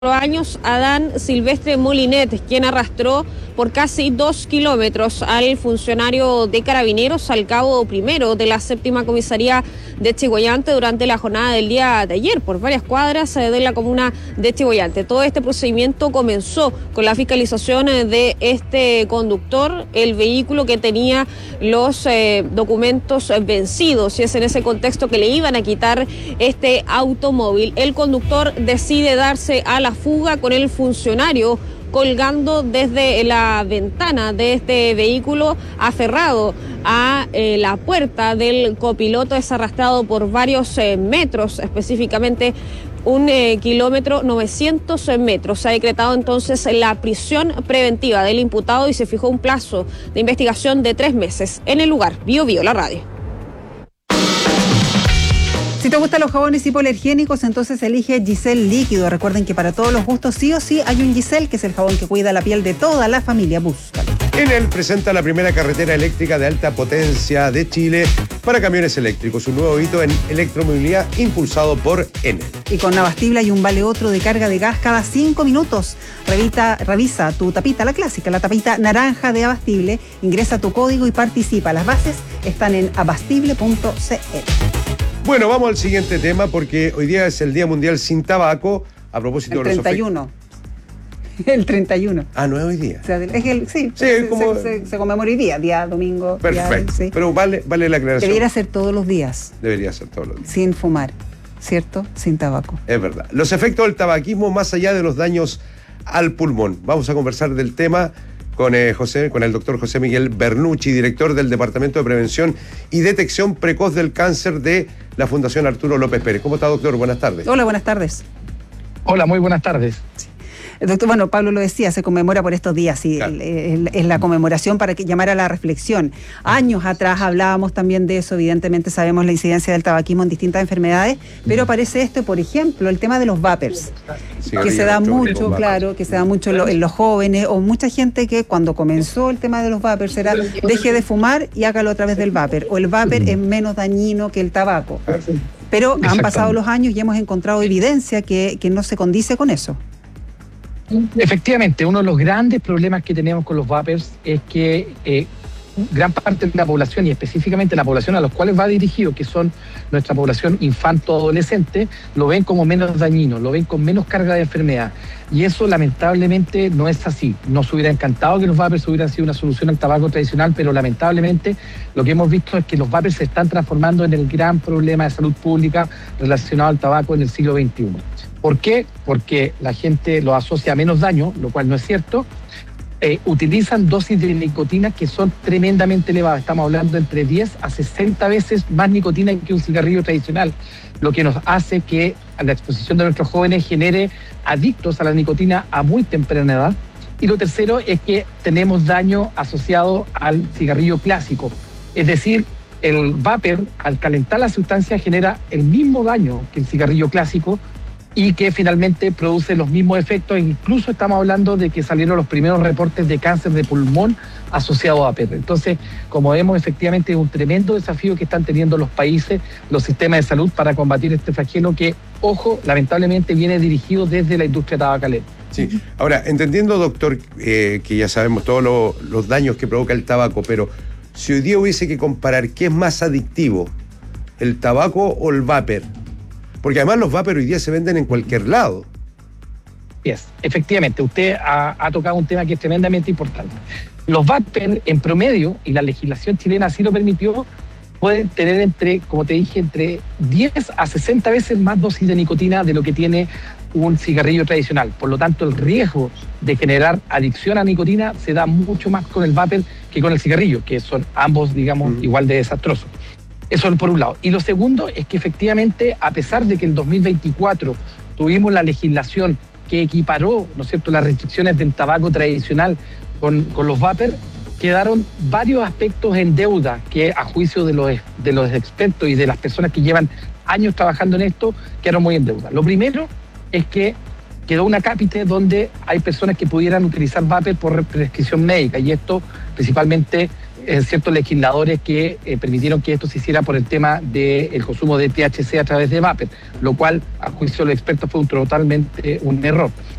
años Adán Silvestre Molinet, quien arrastró por casi 2 kilómetros al funcionario de Carabineros al cabo primero de la séptima comisaría de Chillhuayante durante la jornada del día de ayer por varias cuadras de la comuna de Chillhuayante. Todo este procedimiento comenzó con la fiscalización de este conductor, el vehículo que tenía los documentos vencidos, y es en ese contexto que le iban a quitar este automóvil. El conductor decide darse a la fuga con el funcionario colgando desde la ventana de este vehículo, aferrado a la puerta del copiloto. Es arrastrado por varios metros, específicamente 1 kilómetro 900 metros. Se ha decretado entonces la prisión preventiva del imputado y se fijó un plazo de investigación de 3 meses en el lugar. Bio la radio. Si te gustan los jabones hipoalergénicos, entonces elige Giselle Líquido. Recuerden que para todos los gustos sí o sí hay un Giselle, que es el jabón que cuida la piel de toda la familia. Búscalo. Enel presenta la primera carretera eléctrica de alta potencia de Chile para camiones eléctricos, un nuevo hito en electromovilidad impulsado por Enel. Y con Abastible hay un vale otro de carga de gas cada 5 minutos. Revisa tu tapita, la clásica, la tapita naranja de Abastible, ingresa tu código y participa. Las bases están en abastible.cl. Bueno, vamos al siguiente tema porque hoy día es el Día Mundial Sin Tabaco. A propósito de los 31. El 31. Ah, no es hoy día. O sea, se conmemora hoy día domingo. Perfecto. Sí. Pero vale la aclaración. Debería ser todos los días. Debería ser todos los días. Sin fumar, ¿cierto? Sin tabaco. Es verdad. Los efectos del tabaquismo más allá de los daños al pulmón. Vamos a conversar del tema con el doctor José Miguel Bernucci, director del Departamento de Prevención y Detección Precoz del Cáncer de la Fundación Arturo López Pérez. ¿Cómo está, doctor? Buenas tardes. Hola, buenas tardes. Hola, muy buenas tardes. Sí. Doctor, bueno, Pablo lo decía, se conmemora por estos días, y claro, es la conmemoración para que llamara a la reflexión. Años atrás hablábamos también de eso, evidentemente sabemos la incidencia del tabaquismo en distintas enfermedades, pero aparece esto, por ejemplo, el tema de los vapers, que se da mucho, claro, que se da mucho en los jóvenes, o mucha gente que cuando comenzó el tema de los vapers era deje de fumar y hágalo a través del vapor, o el vapor es menos dañino que el tabaco. Pero han pasado los años y hemos encontrado evidencia que no se condice con eso. Efectivamente, uno de los grandes problemas que tenemos con los vapers es que gran parte de la población, y específicamente la población a los cuales va dirigido, que son nuestra población infanto-adolescente, lo ven como menos dañino, lo ven con menos carga de enfermedad. Y eso lamentablemente no es así. Nos hubiera encantado que los vapers hubieran sido una solución al tabaco tradicional, pero lamentablemente lo que hemos visto es que los vapers se están transformando en el gran problema de salud pública relacionado al tabaco en el siglo XXI. ¿Por qué? Porque la gente lo asocia a menos daño, lo cual no es cierto. Utilizan dosis de nicotina que son tremendamente elevadas. Estamos hablando entre 10 a 60 veces más nicotina que un cigarrillo tradicional, lo que nos hace que la exposición de nuestros jóvenes genere adictos a la nicotina a muy temprana edad. Y lo tercero es que tenemos daño asociado al cigarrillo clásico. Es decir, el vapor, al calentar la sustancia, genera el mismo daño que el cigarrillo clásico, y que finalmente produce los mismos efectos. Incluso estamos hablando de que salieron los primeros reportes de cáncer de pulmón asociado a vapor. Entonces, como vemos, efectivamente es un tremendo desafío que están teniendo los países, los sistemas de salud, para combatir este flagelo que, ojo, lamentablemente viene dirigido desde la industria tabacalera. Sí. Ahora, entendiendo, doctor, que ya sabemos todos los daños que provoca el tabaco, pero si hoy día hubiese que comparar qué es más adictivo, el tabaco o el vapor, porque además los vapers hoy día se venden en cualquier lado. Yes, efectivamente, usted ha tocado un tema que es tremendamente importante. Los vapers, en promedio, y la legislación chilena así lo permitió, pueden tener como te dije, entre 10 a 60 veces más dosis de nicotina de lo que tiene un cigarrillo tradicional. Por lo tanto, el riesgo de generar adicción a nicotina se da mucho más con el vapor que con el cigarrillo, que son ambos, digamos, igual de desastrosos. Eso por un lado. Y lo segundo es que efectivamente, a pesar de que en 2024 tuvimos la legislación que equiparó, ¿no es cierto?, las restricciones del tabaco tradicional con los vapers, quedaron varios aspectos en deuda que, a juicio de los expertos y de las personas que llevan años trabajando en esto, quedaron muy en deuda. Lo primero es que quedó una cápite donde hay personas que pudieran utilizar vapor por prescripción médica, y esto principalmente ciertos legisladores que permitieron que esto se hiciera por el tema del consumo de THC a través de vapor, lo cual, a juicio de los expertos, fue totalmente un error.